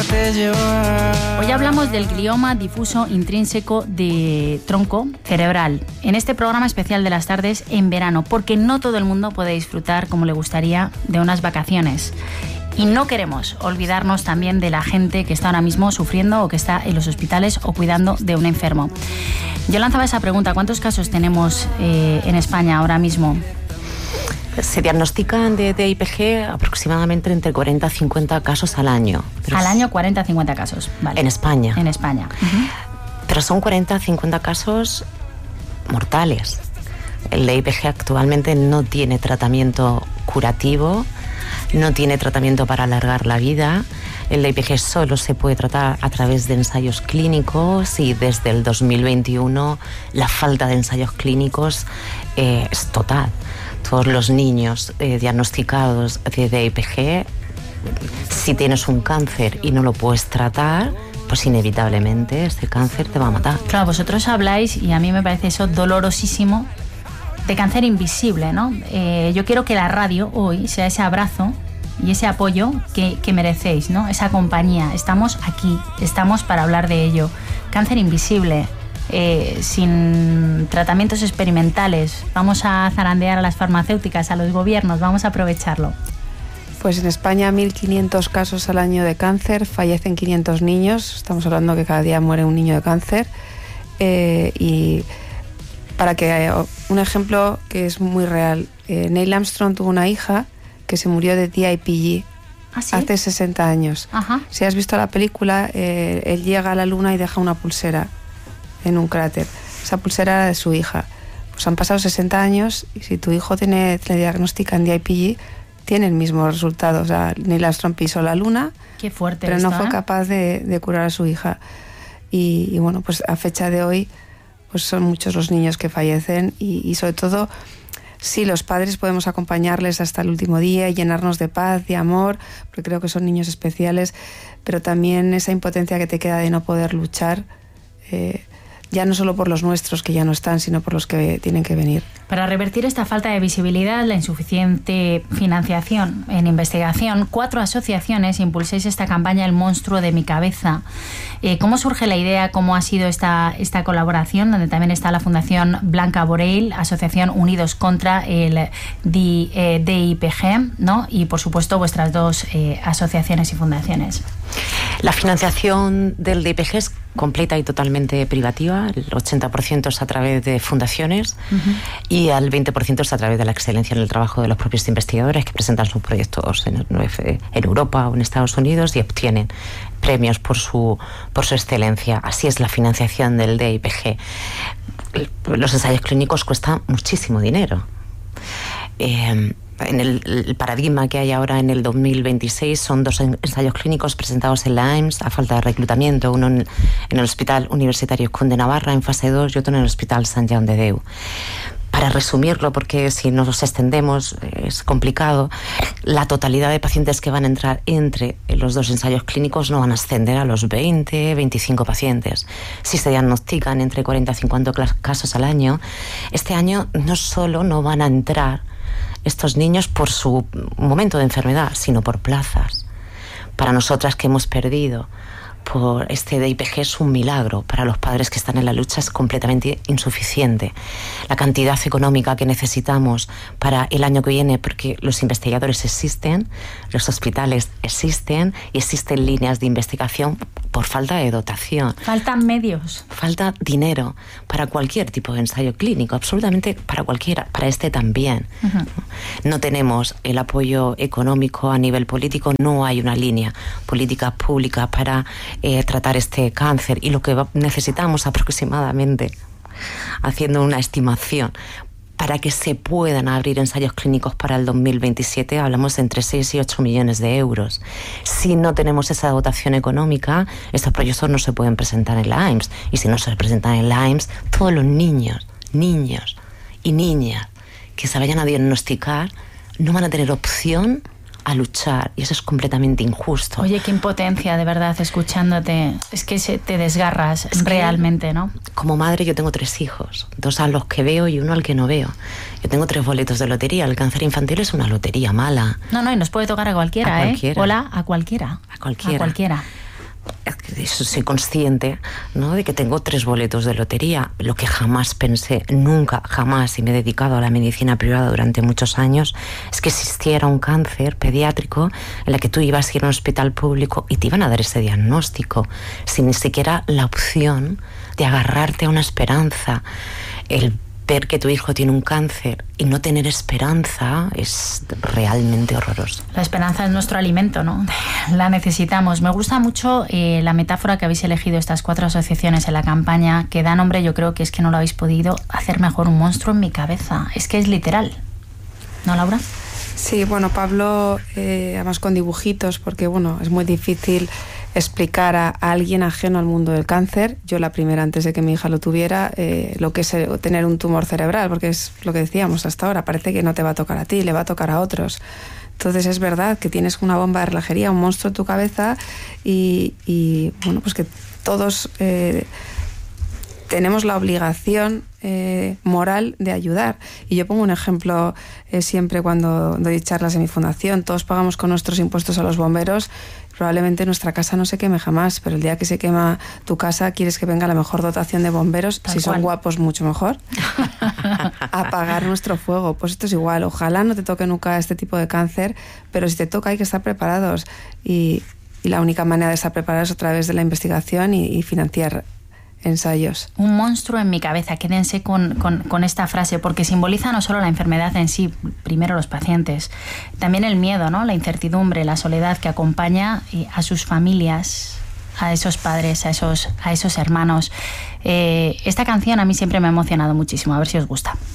déjate llevar. Hoy hablamos del glioma difuso intrínseco de tronco cerebral en este programa especial de las tardes en verano, porque no todo el mundo puede disfrutar como le gustaría de unas vacaciones. Y no queremos olvidarnos también de la gente que está ahora mismo sufriendo o que está en los hospitales o cuidando de un enfermo. Yo lanzaba esa pregunta, ¿cuántos casos tenemos en España ahora mismo? Se diagnostican de DIPG aproximadamente entre 40 y 50 casos al año. Al año 40 a 50 casos, vale. En España. En España. Uh-huh. Pero son 40 a 50 casos mortales. El DIPG actualmente no tiene tratamiento curativo, no tiene tratamiento para alargar la vida. El DIPG solo se puede tratar a través de ensayos clínicos y desde el 2021 la falta de ensayos clínicos es total. Todos los niños diagnosticados de DIPG, si tienes un cáncer y no lo puedes tratar, pues inevitablemente este cáncer te va a matar. Claro, vosotros habláis, y a mí me parece eso dolorosísimo, de cáncer invisible, ¿no? Yo quiero que la radio hoy sea ese abrazo y ese apoyo que merecéis, ¿no? Esa compañía. Estamos aquí, estamos para hablar de ello. Cáncer invisible. Sin tratamientos experimentales, vamos a zarandear a las farmacéuticas, a los gobiernos, vamos a aprovecharlo. Pues en España 1.500 casos al año de cáncer, fallecen 500 niños, estamos hablando que cada día muere un niño de cáncer, y para que un ejemplo que es muy real, Neil Armstrong tuvo una hija que se murió de DIPG. ¿Ah, sí? Hace 60 años. Ajá. Si has visto la película, él llega a la luna y deja una pulsera en un cráter. Esa pulsera era de su hija. Pues han pasado 60 años y si tu hijo le diagnostican DIPG, tiene el mismo resultado. O sea, Neil Armstrong pisó la luna. Qué fuerte. Pero esto, no fue capaz de curar a su hija. Y bueno, pues a fecha de hoy, pues son muchos los niños que fallecen y sobre todo, sí, los padres podemos acompañarles hasta el último día y llenarnos de paz, de amor, porque creo que son niños especiales, pero también esa impotencia que te queda de no poder luchar, ya no solo por los nuestros que ya no están, sino por los que tienen que venir. Para revertir esta falta de visibilidad, la insuficiente financiación en investigación, 4 asociaciones impulséis esta campaña El monstruo de mi cabeza. ¿Cómo surge la idea? ¿Cómo ha sido esta colaboración? Donde también está la Fundación Blanca Borell, Asociación Unidos contra el DIPG, ¿no? Y por supuesto vuestras dos asociaciones y fundaciones. La financiación del DIPG es completa y totalmente privativa. El 80% es a través de fundaciones, uh-huh, y al 20% es a través de la excelencia en el trabajo de los propios investigadores que presentan sus proyectos en Europa o en Estados Unidos y obtienen premios por su excelencia. Así es la financiación del DIPG. Los ensayos clínicos cuestan muchísimo dinero. En el paradigma que hay ahora en el 2026 son 2 ensayos clínicos presentados en la AIMS a falta de reclutamiento, uno en el Hospital Universitario Conde Navarra en fase 2 y otro en el Hospital Sant Jaume de Déu. Para resumirlo, porque si nos extendemos es complicado, la totalidad de pacientes que van a entrar entre los 2 ensayos clínicos no van a ascender a los 20, 25 pacientes. Si se diagnostican entre 40 y 50 casos al año, este año no solo no van a entrar estos niños por su momento de enfermedad, sino por plazas. Para nosotras que hemos perdido por este DIPG es un milagro. Para los padres que están en la lucha es completamente insuficiente. La cantidad económica que necesitamos para el año que viene, porque los investigadores existen, los hospitales existen y existen líneas de investigación por falta de dotación. Faltan medios. Falta dinero para cualquier tipo de ensayo clínico, absolutamente para cualquiera, para este también. Uh-huh. No tenemos el apoyo económico a nivel político, no hay una línea política pública para tratar este cáncer y lo que necesitamos aproximadamente, haciendo una estimación, para que se puedan abrir ensayos clínicos para el 2027, hablamos de entre 6 y 8 millones de euros. Si no tenemos esa dotación económica, estos proyectos no se pueden presentar en la AIMS. Y si no se presentan en la AIMS, todos los niños y niñas que se vayan a diagnosticar no van a tener opción a luchar, y eso es completamente injusto. Oye, qué impotencia, de verdad, escuchándote. Es que te desgarras realmente, ¿no? Como madre yo tengo 3 hijos, 2 a los que veo y 1 al que no veo. Yo tengo 3 boletos de lotería. El cáncer infantil es una lotería mala. No, y nos puede tocar a cualquiera, a cualquiera. Hola, a cualquiera. A cualquiera. A cualquiera. soy consciente, ¿no?, de que tengo 3 boletos de lotería. Lo que jamás pensé, nunca, jamás, y me he dedicado a la medicina privada durante muchos años, es que existiera un cáncer pediátrico en la que tú ibas a ir a un hospital público y te iban a dar ese diagnóstico, sin ni siquiera la opción de agarrarte a una esperanza. El ver que tu hijo tiene un cáncer y no tener esperanza es realmente horroroso. La esperanza es nuestro alimento, ¿no? La necesitamos. Me gusta mucho la metáfora que habéis elegido estas 4 asociaciones en la campaña, que da nombre, yo creo que es que no lo habéis podido hacer mejor, un monstruo en mi cabeza. Es que es literal, ¿no, Laura? Sí, bueno, Pablo, además con dibujitos, porque bueno, es muy difícil explicar a alguien ajeno al mundo del cáncer. Yo la primera, antes de que mi hija lo tuviera, lo que es tener un tumor cerebral, porque es lo que decíamos hasta ahora, parece que no te va a tocar a ti, le va a tocar a otros. Entonces es verdad que tienes una bomba de relojería, un monstruo en tu cabeza y bueno, pues que todos tenemos la obligación moral de ayudar. Y yo pongo un ejemplo siempre cuando doy charlas en mi fundación. Todos pagamos con nuestros impuestos a los bomberos. Probablemente nuestra casa no se queme jamás, pero el día que se quema tu casa quieres que venga la mejor dotación de bomberos, si son guapos mucho mejor, a apagar nuestro fuego. Pues esto es igual, ojalá no te toque nunca este tipo de cáncer, pero si te toca hay que estar preparados y la única manera de estar preparados es a través de la investigación y financiar ensayos. Un monstruo en mi cabeza, quédense con esta frase, porque simboliza no solo la enfermedad en sí, primero los pacientes, también el miedo, ¿no?, la incertidumbre, la soledad que acompaña a sus familias, a esos padres, a esos hermanos. Esta canción a mí siempre me ha emocionado muchísimo, a ver si os gusta.